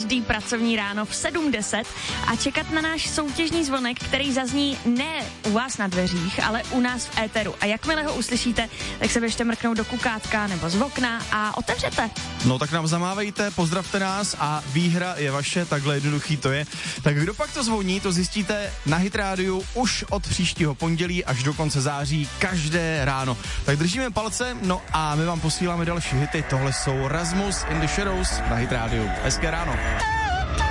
každý pracovní ráno v 7:10 a čekat na náš soutěžní zvonek, který zazní ne u vás na dveřích, ale u nás v éteru. A jakmile ho uslyšíte, tak se běžte mrknout do kukátka nebo z okna a otevřete. No tak nám zamávejte, pozdravte nás a výhra je vaše, takhle jednoduchý to je. Tak kdo pak to zvoní, to zjistíte na Hit Rádiu už od příštího pondělí až do konce září každé ráno. Tak držíme palce, no a my vám posíláme další hity. Tohle jsou Rasmus in the Shadows na Hit Rádiu. Hezké ráno.